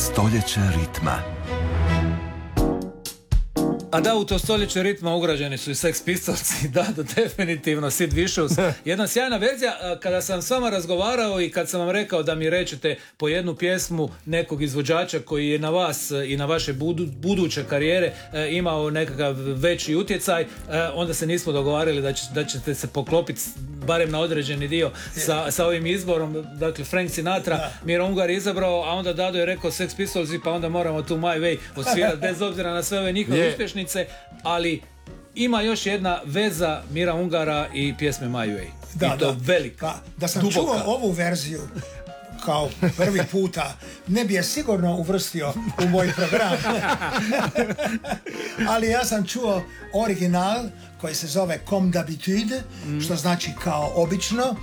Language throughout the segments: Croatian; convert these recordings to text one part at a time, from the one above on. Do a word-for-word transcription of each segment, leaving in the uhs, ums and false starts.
Stoljeće ritma. A da, u to stoljeće ritma ugrađeni su i Sex Pistolsi, da, da, definitivno, Sid Vicious. Jedna sjajna verzija. Kada sam s vama razgovarao i kad sam vam rekao da mi rečete po jednu pjesmu nekog izvođača koji je na vas i na vaše budu, buduće karijere e, imao nekakav veći utjecaj, e, onda se nismo dogovarali da, će, da ćete se poklopiti barem na određeni dio sa, sa ovim izborom. Dakle, Frank Sinatra, da. Miro Ungar izabrao, a onda Dado je rekao Sex Pistolsi, pa onda moramo tu My Way odsvirati bez obzira na sve ove njihove uspješnice, ali ima još jedna veza Mira Ungara i pjesme My Way. Da, i to da. velika, pa, da sam duboka. čuo ovu verziju kao prvi puta, ne bi je sigurno uvrstio u moj program. Ali ja sam čuo original koji se zove Comme d'habitude, mm. što znači kao obično,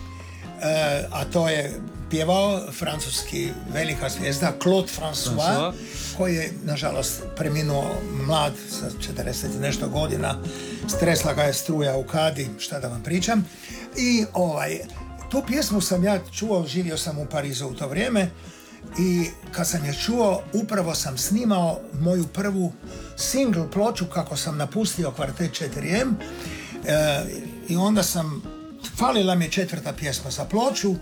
e, a to je pjevao francuski velika zvijezda Claude François, François, koji je nažalost preminuo mlad sa četrdeset i nešto godina. Stresla ga je struja u kadi, šta da vam pričam. I ovaj, tu pjesmu sam ja čuo, živio sam u Parizu u to vrijeme, i kad sam je čuo, upravo sam snimao moju prvu single ploču kako sam napustio kvartet četiri em, e, i onda sam, falila mi je četvrta pjesma za ploču.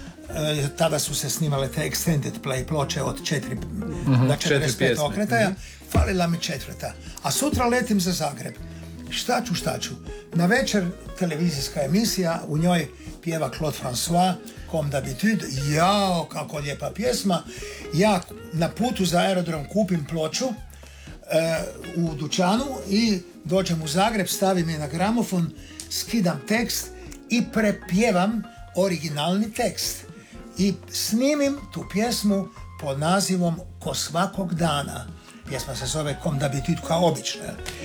E, tada su se snimale te extended play ploče od četiri mm-hmm, na četrdeset pet okretaja. Mm-hmm. Falila mi četvrta, a sutra letim za Zagreb. Šta ću, šta ću? Na večer televizijska emisija, u njoj pjeva Claude François, Comme d'habitude. Jao, kako lijepa pjesma. Ja na putu za aerodrom kupim ploču e, u dućanu i dođem u Zagreb, stavim je na gramofon, skidam tekst i prepjevam originalni tekst. I snimim tu pjesmu pod nazivom Ko svakog dana. Pjesma se zove Comme d'habitude, kao obično.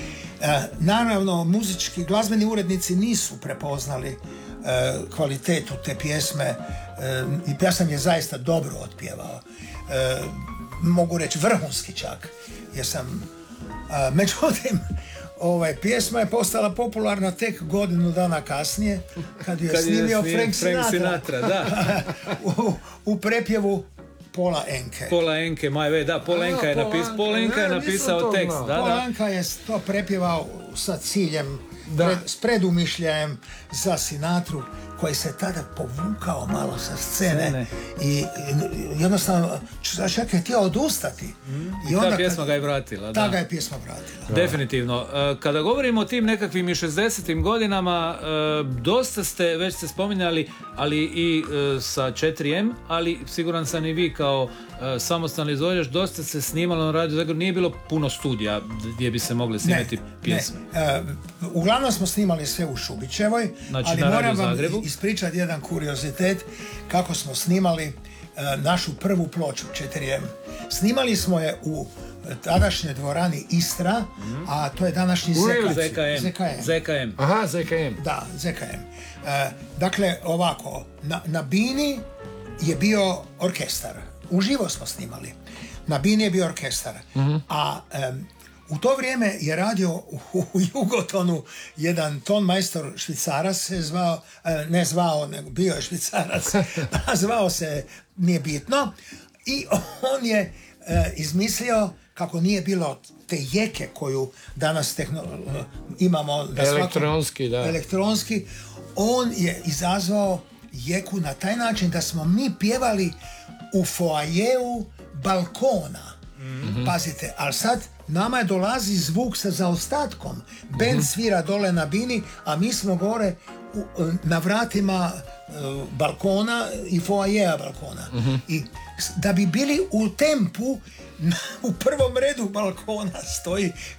E, naravno, muzički, glazbeni urednici nisu prepoznali e, kvalitetu te pjesme, e, i ja sam je zaista dobro otpjevao. E, mogu reći vrhunski čak, jer sam, e, međutim, ovaj, pjesma je postala popularna tek godinu dana kasnije, kad ju je kad snimio je Frank Sinatra, Frank Sinatra da. u, u prepjevu Paula Enke. Paula Enke, My Way, da, Paul Enka je, napis, Paul Enka je napisao tekst. Da, Paul da. Enka je to prepjevao sa ciljem, pred, s predumišljajem za Sinatru, koji se tada povukao malo sa scene, scene. I, i jednostavno čak je htio odustati. Mm. I, I onda ta pjesma kad, ga je vratila. Ta da. ga je pjesma vratila. Da. Definitivno. Kada govorimo o tim nekakvim i šezdesetim godinama, dosta ste, već ste spominjali, ali i sa četiri em, ali siguran sam i vi kao samostalni izvođač, dosta se snimalo na Radio Zagreb, nije bilo puno studija gdje bi se mogli snimati ne, pjesme. Ne. Uh, uglavnom smo snimali sve u Šubićevoj, znači, ali moram vam ispričati jedan kuriozitet kako smo snimali uh, našu prvu ploču četiri em. Snimali smo je u tadašnjoj dvorani Istra, mm. a to je današnji zet ka em. zet ka em. Aha, zet ka em. Da, zet ka em. Uh, dakle, ovako, na, na Bini je bio orkestar. Uživo smo snimali. Na Bini je bio orkestar. Mm-hmm. A um, u to vrijeme je radio u, u Jugotonu jedan tonmajstor Švicarac se zvao, ne zvao, nego bio je Švicarac, a zvao se, nije bitno, i on je e, izmislio kako nije bilo te jeke koju danas tehno, imamo da elektronski, svakom, da. elektronski, on je izazvao jeku na taj način da smo mi pjevali u foajeu balkona. Mm-hmm. Pazite, ali sad nama je dolazi zvuk sa zaostatkom. Mm-hmm. Band svira dole na Bini, a mi smo gore u, na vratima uh, balkona i foajeja balkona. Mm-hmm. I da bi bili u tempu, u prvom redu balkona stoji